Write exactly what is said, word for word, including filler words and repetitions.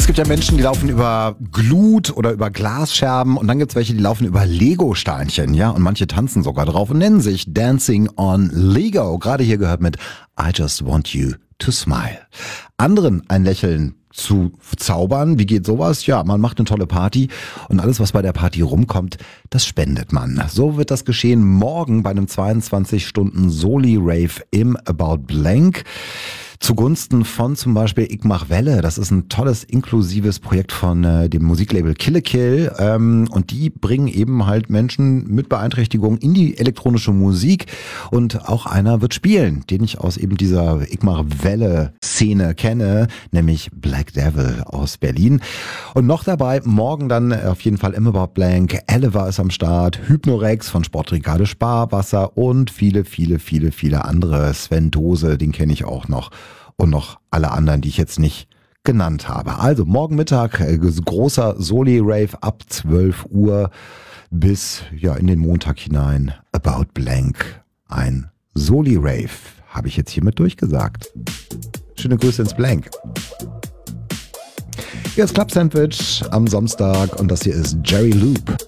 Es gibt ja Menschen, die laufen über Glut oder über Glasscherben und dann gibt es welche, die laufen über Lego-Steinchen, ja, und manche tanzen sogar drauf und nennen sich Dancing on Lego. Gerade hier gehört mit I Just Want You to Smile. Anderen ein Lächeln zu zaubern, wie geht sowas? Ja, man macht eine tolle Party und alles, was bei der Party rumkommt, das spendet man. So wird das geschehen morgen bei einem zweiundzwanzig Stunden Soli-Rave im About Blank. Zugunsten von zum Beispiel Ich mach Welle. Das ist ein tolles, inklusives Projekt von äh, dem Musiklabel Kill a Kill. Ähm, und die bringen eben halt Menschen mit Beeinträchtigung in die elektronische Musik. Und auch einer wird spielen, den ich aus eben dieser Ich mach Welle-Szene kenne, nämlich Black Devil aus Berlin. Und noch dabei, morgen dann auf jeden Fall im About Blank. Oliver ist am Start, Hypnorex von Sportbrigade Sparwasser und viele, viele, viele, viele andere. Sven Dose, den kenne ich auch noch. Und noch alle anderen, die ich jetzt nicht genannt habe. Also morgen Mittag äh, großer Soli-Rave ab zwölf Uhr bis ja in den Montag hinein. About Blank. Ein Soli-Rave habe ich jetzt hiermit durchgesagt. Schöne Grüße ins Blank. Hier ist Club Sandwich am Samstag und das hier ist Jerry Loop.